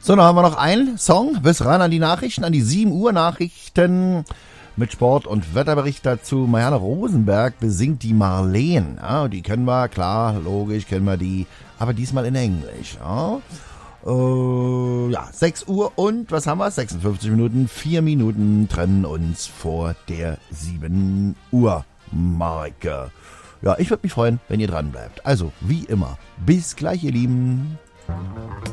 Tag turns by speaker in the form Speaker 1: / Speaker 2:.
Speaker 1: So, dann haben wir noch einen Song bis ran an die Nachrichten, an die 7 Uhr Nachrichten mit Sport- und Wetterbericht dazu. Marianne Rosenberg besingt die Marleen. Ja, die kennen wir, klar, logisch kennen wir die, aber diesmal in Englisch. Ja, 6 Uhr und was haben wir? 56 Minuten, 4 Minuten trennen uns vor der 7 Uhr Marke. Ja, ich würde mich freuen, wenn ihr dran bleibt. Also, wie immer, bis gleich, ihr Lieben.